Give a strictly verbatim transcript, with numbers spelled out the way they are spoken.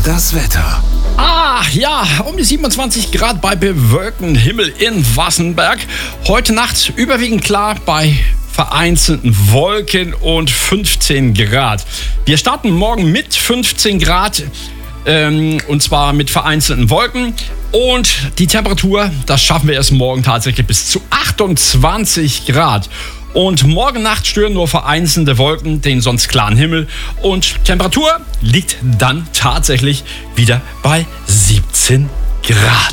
Das Wetter. Ah, ja, um die siebenundzwanzig Grad bei bewölktem Himmel in Wassenberg. Heute Nacht überwiegend klar bei vereinzelten Wolken und fünfzehn Grad. Wir starten morgen mit fünfzehn Grad, ähm, und zwar mit vereinzelten Wolken. Und die Temperatur, das schaffen wir erst morgen tatsächlich bis zu achtundzwanzig Grad. Und morgen Nacht stören nur vereinzelte Wolken den sonst klaren Himmel. Und Temperatur liegt dann tatsächlich wieder bei siebzehn Grad.